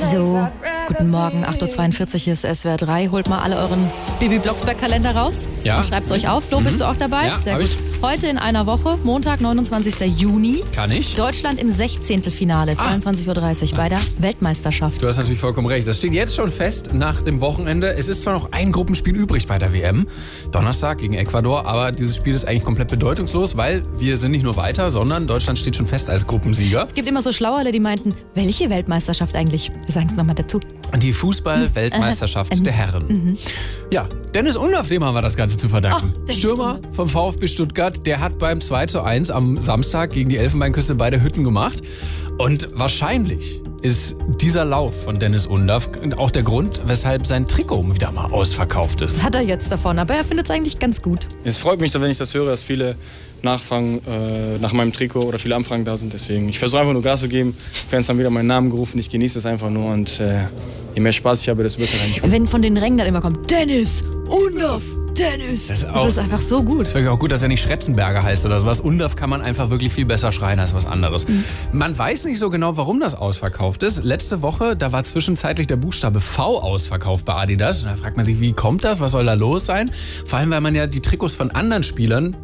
So, guten Morgen, 8.42 Uhr, hier ist SWR 3. Holt mal alle euren Bibi Blocksberg-Kalender raus und schreibt es euch auf. Flo, bist du auch dabei? Ja, sehr gut. Heute in einer Woche, Montag, 29. Juni. Kann ich? Deutschland im 16. Finale, 22.30 Uhr bei der Weltmeisterschaft. Du hast natürlich vollkommen recht. Das steht jetzt schon fest nach dem Wochenende. Es ist zwar noch ein Gruppenspiel übrig bei der WM, Donnerstag gegen Ecuador, aber dieses Spiel ist eigentlich komplett bedeutungslos, weil wir sind nicht nur weiter, sondern Deutschland steht schon fest als Gruppensieger. Es gibt immer so Schlauerle, die meinten, welche Weltmeisterschaft eigentlich? Wir sagen es nochmal dazu. Die Fußball-Weltmeisterschaft der Herren. Ja, Dennis Undaff, dem haben wir das Ganze zu verdanken. Stürmer vom VfB Stuttgart, der hat beim 2:1 am Samstag gegen die Elfenbeinküste beide Hütten gemacht. Und wahrscheinlich ist dieser Lauf von Dennis Undaff auch der Grund, weshalb sein Trikot wieder mal ausverkauft ist. Hat er jetzt davon, aber er findet es eigentlich ganz gut. Es freut mich, wenn ich das höre, dass viele nachfragen nach meinem Trikot oder viele Anfragen da sind. Deswegen, ich versuche einfach nur Gas zu geben. Fans haben wieder meinen Namen gerufen, ich genieße es einfach nur. Und je mehr Spaß ich habe, desto besser kann ich spielen. Wenn von den Rängen dann immer kommt, Dennis Undaff, Dennis. Das ist einfach so gut. Es ist wirklich auch gut, dass er nicht Schretzenberger heißt oder sowas. Undaff kann man einfach wirklich viel besser schreien als was anderes. Man weiß nicht so genau, warum das ausverkauft ist. Letzte Woche, da war zwischenzeitlich der Buchstabe V ausverkauft bei Adidas. Da fragt man sich, wie kommt das? Was soll da los sein? Vor allem, weil man ja die Trikots von anderen Spielern